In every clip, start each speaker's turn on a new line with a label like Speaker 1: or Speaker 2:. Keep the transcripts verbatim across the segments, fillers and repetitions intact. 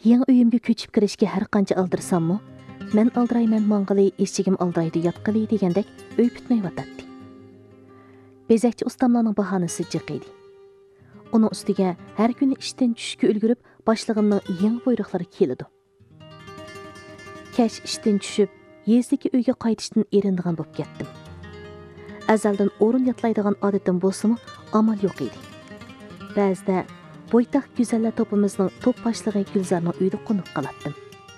Speaker 1: Yangi uyimga ko'chib kirishga har qancha aldirsammi, men aldirayman mang'ili, eshigim aldiraydi yotqili degandek uy bitmayotdi. Bezakchi ustamlarning bahonasi jiq edi. Uning ustiga har kuni ishdan tushishga ulgurib, boshlig'imning yangi buyruqlari keladi. Kash ishdan tushib, yezdagi uyga qaytishdan erindigan bo'lib ketdim. Azaldan o'rin yotlaydigan odatim bo'lsa-mu, amal yo'q edi. Ba'zida bo'ytaq go'zallar to'pimizning to'p boshlig'i Gulzarning uyida qo'nib qolatdim.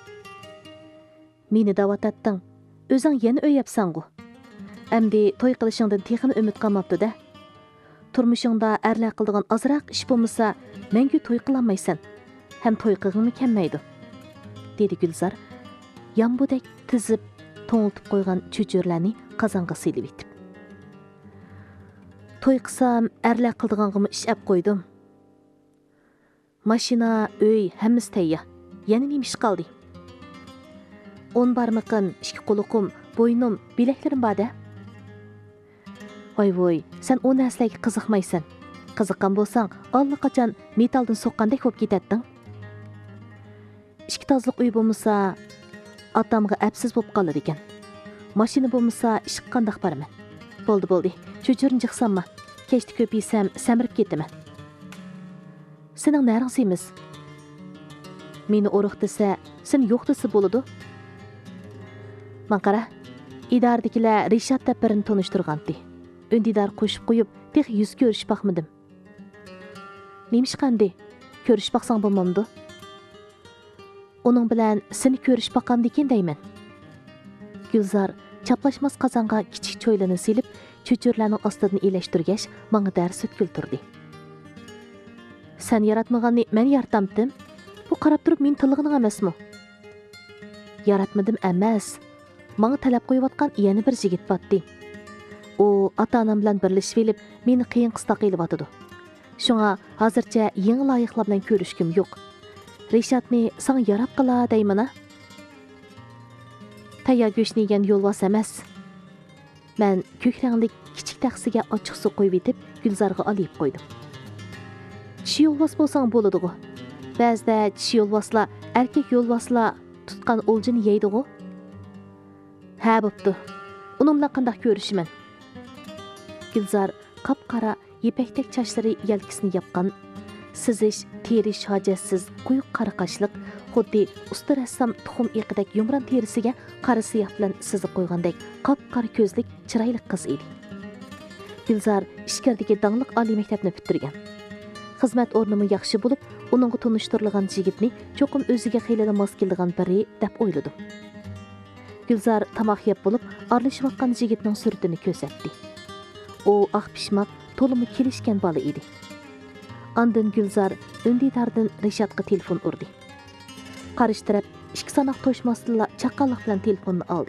Speaker 1: Meni da'vatatding, o'zing yana uy yapsan-ku. Amdi to'y qilishingdan texini umid qilmabdi-da. Turmushingda erlar qildigan azroq ish bo'lmasa, menga to'y qilolmaysan. Ham to'y qilg'imi kelmaydi, dedi Gulzar. Yambudek tizib, to'ngiltib qo'ygan cho'churlarni qozonga silib etib. To'y qilsam, erlar qildiganimni ish ap qo'ydim. Mashina, uy, hammasi tayyor. Yana nima ish qoldi? o'n barmaqim, ikki qo'liqim, bo'ynim, bilaklarim bor-da. Voy voy, sen o narsalarga qiziqmaysan. Qiziqqan bo'lsang, allaqachon metalldan so'qqandek bo'lib ketading. Ikki tozliq uy bo'lmasa, otamga apsiz bo'lib qoladi ekan. Mashina bo'lmasa, ish qandaq baraman. Bo'ldi, bo'ldi. Cho'churni jiqsamma. Kechda ko'p yesam, samirib ketaman. Sening naring semiz. Meni o'roq desa, sen yo'q desa bo'ladi. Man qara, idoradagilar Rishot deb birini tanishtirgandi. Ündidar qo'shib qo'yib, tex yuz ko'rish baqmadim. Nemish qanday? Ko'rish baqsang bo'lmamdi? Uning bilan seni ko'rish baqamdikin deyman. Gulzar chaplashmas qozonga kichik cho'ylani silib, cho'churlarning ostidan elashtirgach, menga dars o'tkiltirdi. Sen yaratmaganni men yaratamdim. Bu qarab turib men tillig'ing emasmi? Yaratmadim emas. Menga talab qo'yayotgan yana bir yigit batdi. O ata-onam bilan birlashib elib, meni qiyin qista qilib atadi. Shunga hozircha yangi loyiqlar bilan ko'rishkim yo'q. Rishotni sana yarab qila deyman-a? Tayyor go'shtni yegan yo'lvos emas. Men ko'k rangli kichik taxsiga ochiq suv qo'yib etib, Gulzarga olib qo'ydim. Tish yo'lvos bo'lsang bo'ladi-ku. Ba'zida tish yo'lvoslar erkak yo'lvoslar tutgan o'ljini yeydi-ku. Ha, bo'pti. Uning bilan qanday ko'rishiman? Gulzar qap-qara yepakdek chochlari yelkisini yapgan, sizish, terish hojatsiz quyuq qora qashliq, xuddi usta rassam tuxum eqidek yumron terisiga qora siyoh bilan sizib qo'ygandek qap-qara ko'zlik chiroyli qiz edi. Gulzar ishkardagi dangliq oliy maktabni bitirgan. Xizmat o'rnimi yaxshi bo'lib, uningga tunishtirilgan yigitni cho'qim o'ziga xiyla mos keladigan biri deb o'yladim. Gulzar tamoq yeb bo'lib, aralashayotgan yigitning suratini ko'rsatdi. O oq pishmoq, to'limi kelishgan bola edi. Ondan Gulzar Undidardan Rishotga telefon urdi. Qarishtirib, ikki sanoq to'shmasdilla chaqqonlik bilan telefonni oldi.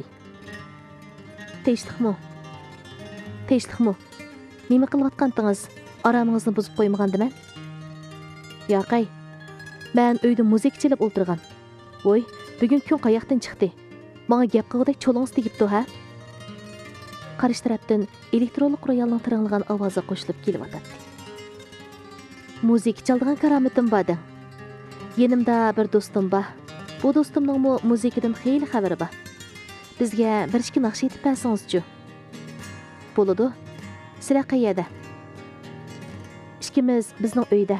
Speaker 1: Tinchlikmi? Tinchlikmi? Nima qilayotgandingiz? Aramingizni buzib qo'ymagandiman? Yo'qay. Men uyda musiqa chalib o'tirgan. Voy, bugun kun qayoqdan chiqdi? Menga gap qilgudek cho'lingiz tegibdi, ha? Qarish tarafdan elektronlik royalning tirinlagan ovozi qo'shilib kelyotdi. Musiqa chaldigan karomatim bor. Yenimda bir do'stim bor. Bu do'stimning musiqadan xeyli xabari bor. Bizga bir ikki naqsh etib bersangiz-chi. Bo'ladi. Sizlar qayerda? Ikkimiz bizning uyda.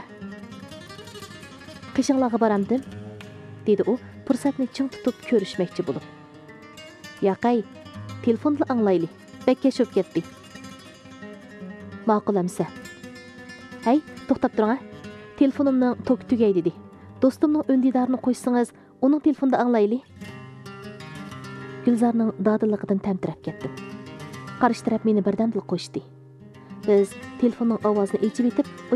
Speaker 1: Qishinglarga boramdim, dedi u, fursatni ching tutib ko'rishmoqchi bo'lib. Yo'qay, telefonda anglayli. Bekka sho'p ketdi. Ma'qulamsa. Hey, to'xtab turing. Telefonimning tok tugay dedi. Do'stimning undidarini qo'ysangiz, uning telefonida anglayli. Gulzarning dadilligidan tamtirab ketdim. Qarishtirib meni birdamlik qo'shdi. Biz telefonning ovozini echib etib,